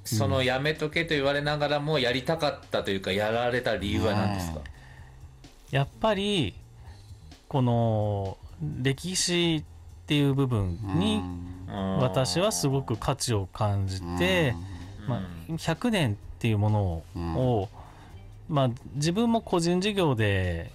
そのやめとけと言われながらもやりたかったというか、やられた理由は何ですか？ やっぱりこの歴史っていう部分に私はすごく価値を感じて、100年っていうものを、自分も個人事業で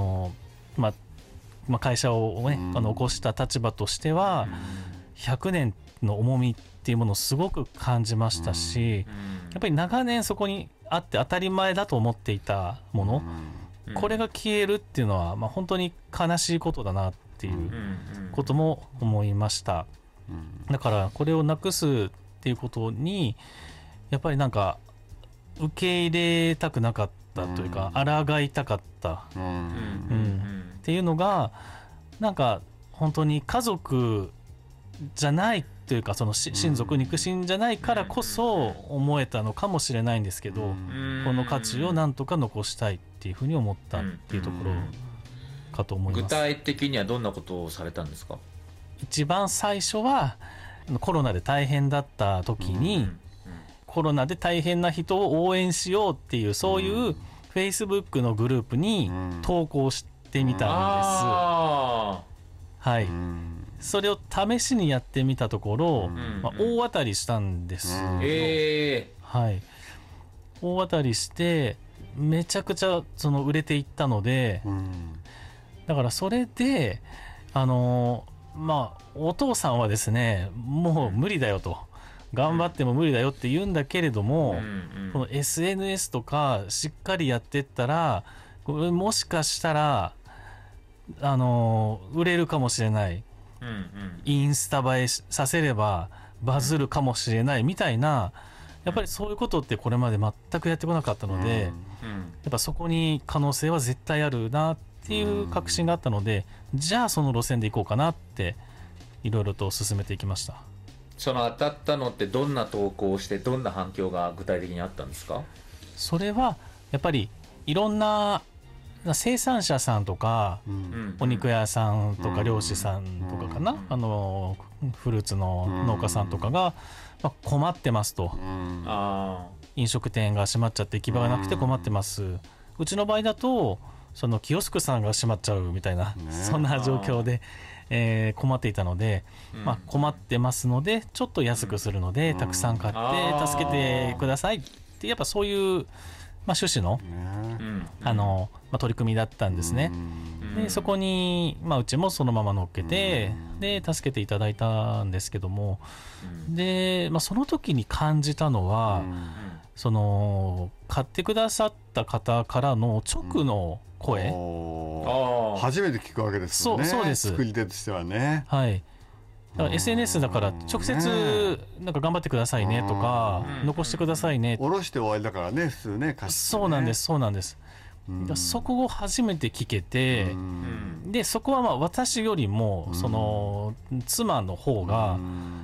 会社をね、起こした立場としては、100年の重みっていうものをすごく感じましたし、やっぱり長年そこにあって当たり前だと思っていたもの、これが消えるっていうのは、本当に悲しいことだなっていうことも思いました。だからこれをなくすっていうことにやっぱりなんか受け入れたくなかったというか、抗いたかったっていうのが、なんか本当に家族じゃないというか、その親族肉親じゃないからこそ思えたのかもしれないんですけど、この価値をなんとか残したいっていうふうに思ったっていうところかと思います。 具体的にはどんなことをされたんですか？ 一番最初はコロナで大変だった時に、コロナで大変な人を応援しようっていう、そういう Facebook のグループに投稿してみたんです。はい、それを試しにやってみたところ、大当たりしたんです。はい、大当たりしてめちゃくちゃ売れていったので、だからそれでお父さんはですね、もう無理だよと、頑張っても無理だよって言うんだけれども、この SNS とかしっかりやってったら、これもしかしたら売れるかもしれない、インスタ映えさせればバズるかもしれないみたいな、やっぱりそういうことってこれまで全くやってこなかったので、やっぱそこに可能性は絶対あるなっていう確信があったので、じゃあその路線で行こうかなっていろいろと進めていきました。 その当たったのってどんな投稿をして、どんな反響が具体的にあったんですか？それはやっぱりいろんな生産者さんとか、お肉屋さんとか漁師さんとかかな、フルーツの農家さんとかが、困ってますと、飲食店が閉まっちゃって行き場がなくて困ってます、うちの場合だとそのキオスクさんが閉まっちゃうみたいな、そんな状況で、困っていたので、困ってますのでちょっと安くするので、たくさん買って助けてくださいって、やっぱそういう趣旨の、取り組みだったんですね。でそこに、うちもそのまま乗っけて、で助けていただいたんですけども、で、その時に感じたのは、買ってくださった方からの直の声、 初めて聞くわけですよね。 そうです。 作り手としてはね。 はい。だから SNS だから直接なんか頑張ってくださいねとか、残してくださいね、 下ろして終わりだからね、普通ね、 そうなんです、そうなんです。そこを初めて聞けて、でそこは私よりもその妻の方が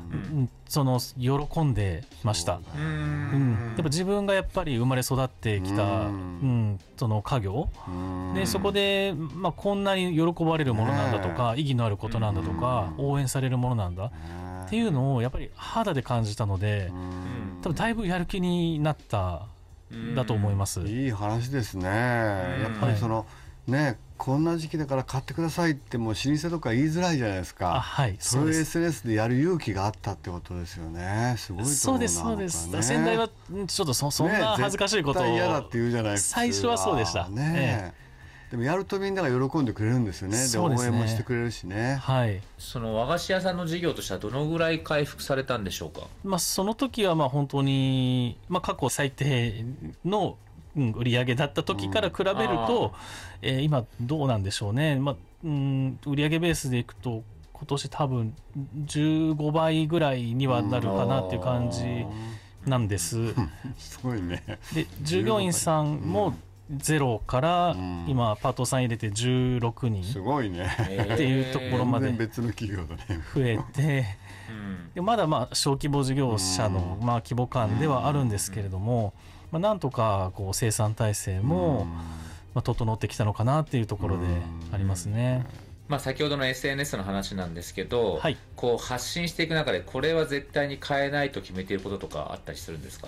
喜んでました。やっぱ自分がやっぱり生まれ育ってきたその家業で、そこでこんなに喜ばれるものなんだとか、意義のあることなんだとか、応援されるものなんだっていうのをやっぱり肌で感じたので、多分だいぶやる気になっただと思います。 いい話ですね。やっぱりこんな時期だから買ってくださいってもう老舗とか言いづらいじゃないですか。それを SNS でやる勇気があったってことですよね。すごいと思うな。 そうです、そうです。先代はちょっとそんな恥ずかしいことを、 絶対嫌だって言うじゃないですか。 最初はそうでしたね。 でもやるとみんなが喜んでくれるんですよね。で応援もしてくれるしね。 その和菓子屋さんの事業としてはどのぐらい回復されたんでしょうか？ その時は本当に、過去最低の売り上げだった時から比べると、今どうなんでしょうね。売り上げベースでいくと今年多分15倍ぐらいにはなるかなっていう感じなんです。 すごいね。 で従業員さんもゼロから今パートさん入れて16人、 すごいねっていうところまで別の企業だね、 増えて、まだ小規模事業者の規模感ではあるんですけれども、なんとか生産体制も整ってきたのかなっていうところでありますね。 先ほどの SNS の話なんですけど、発信していく中でこれは絶対に変えないと決めていることとかあったりするんですか？